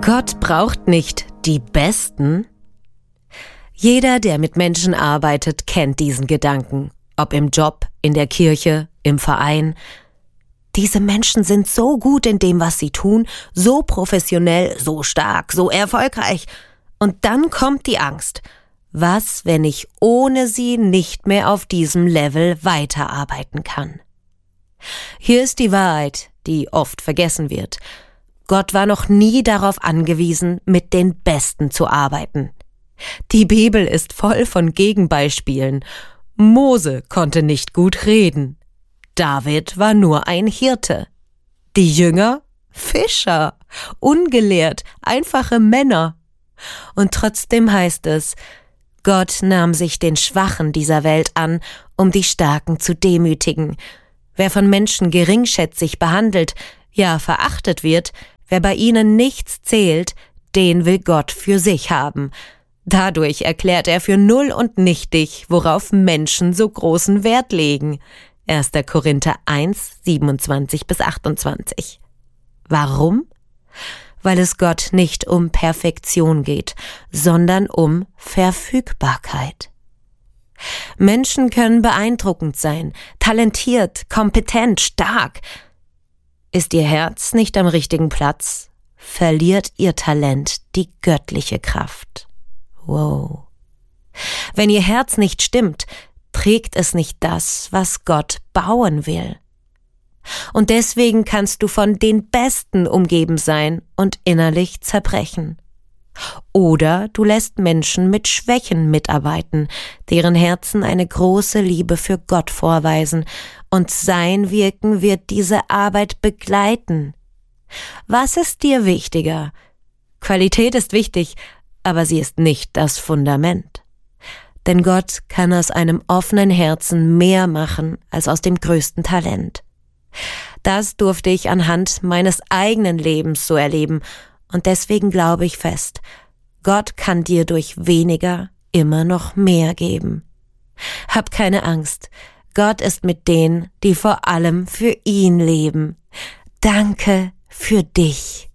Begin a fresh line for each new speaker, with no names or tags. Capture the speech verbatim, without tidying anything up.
Gott braucht nicht die Besten. Jeder, der mit Menschen arbeitet, kennt diesen Gedanken. Ob im Job, in der Kirche, im Verein. Diese Menschen sind so gut in dem, was sie tun, so professionell, so stark, so erfolgreich. Und dann kommt die Angst. Was, wenn ich ohne sie nicht mehr auf diesem Level weiterarbeiten kann? Hier ist die Wahrheit, die oft vergessen wird. Gott war noch nie darauf angewiesen, mit den Besten zu arbeiten. Die Bibel ist voll von Gegenbeispielen. Mose konnte nicht gut reden. David war nur ein Hirte. Die Jünger? Fischer. Ungelehrt, einfache Männer. Und trotzdem heißt es, Gott nahm sich den Schwachen dieser Welt an, um die Starken zu demütigen. Wer von Menschen geringschätzig behandelt, ja verachtet wird, wer bei ihnen nichts zählt, den will Gott für sich haben. Dadurch erklärt er für null und nichtig, worauf Menschen so großen Wert legen. erster Korinther eins, siebenundzwanzig bis achtundzwanzig. Warum? Weil es Gott nicht um Perfektion geht, sondern um Verfügbarkeit. Menschen können beeindruckend sein, talentiert, kompetent, stark. Ist ihr Herz nicht am richtigen Platz, verliert ihr Talent die göttliche Kraft. Wow. Wenn ihr Herz nicht stimmt, trägt es nicht das, was Gott bauen will. Und deswegen kannst du von den Besten umgeben sein und innerlich zerbrechen. Oder du lässt Menschen mit Schwächen mitarbeiten, deren Herzen eine große Liebe für Gott vorweisen, und sein Wirken wird diese Arbeit begleiten. Was ist dir wichtiger? Qualität ist wichtig, aber sie ist nicht das Fundament. Denn Gott kann aus einem offenen Herzen mehr machen als aus dem größten Talent. Das durfte ich anhand meines eigenen Lebens so erleben, und deswegen glaube ich fest, Gott kann dir durch weniger immer noch mehr geben. Hab keine Angst, Gott ist mit denen, die vor allem für ihn leben. Danke für dich.